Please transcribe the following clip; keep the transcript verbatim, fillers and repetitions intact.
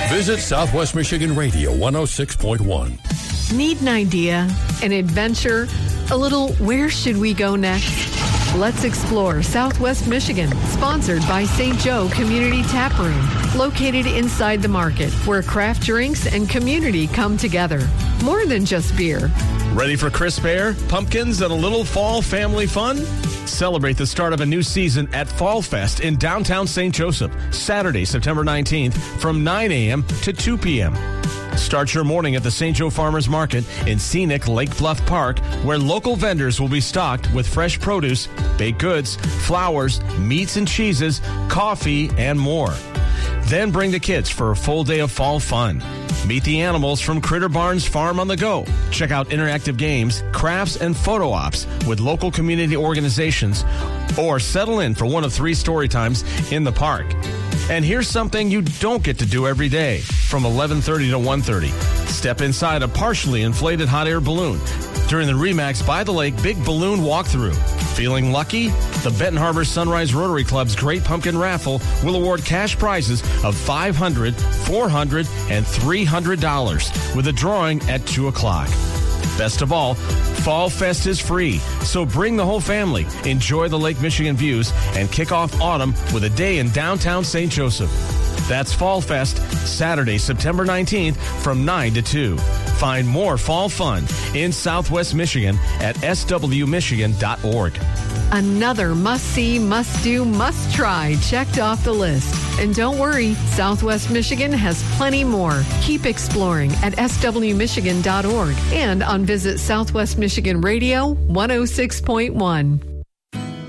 Visit Southwest Michigan Radio one oh six point one. Need an idea, an adventure, a little where should we go next? Let's explore Southwest Michigan, sponsored by Saint Joe Community Tap Room, located inside the market where craft drinks and community come together. More than just beer. Ready for crisp air, pumpkins, and a little fall family fun? Celebrate the start of a new season at Fall Fest in downtown Saint Joseph, Saturday, September nineteenth from nine a.m. to two p.m. Start your morning at the Saint Joe Farmers Market in scenic Lake Bluff Park, where local vendors will be stocked with fresh produce, baked goods, flowers, meats and cheeses, coffee, and more. Then bring the kids for a full day of fall fun. Meet the animals from Critter Barn's Farm on the Go. Check out interactive games, crafts, and photo ops with local community organizations, or settle in for one of three story times in the park. And here's something you don't get to do every day from eleven thirty to one thirty. Step inside a partially inflated hot air balloon during the RE/MAX By the Lake Big Balloon Walkthrough. Feeling lucky? The Benton Harbor Sunrise Rotary Club's Great Pumpkin Raffle will award cash prizes of five hundred dollars, four hundred dollars, and three hundred dollars with a drawing at two o'clock. Best of all, Fall Fest is free, so bring the whole family, enjoy the Lake Michigan views, and kick off autumn with a day in downtown Saint Joseph. That's Fall Fest, Saturday, September nineteenth from nine to two. Find more fall fun in Southwest Michigan at s w michigan dot org. Another must-see, must-do, must-try checked off the list. And don't worry, Southwest Michigan has plenty more. Keep exploring at s w michigan dot org and on Visit Southwest Michigan Radio one oh six point one.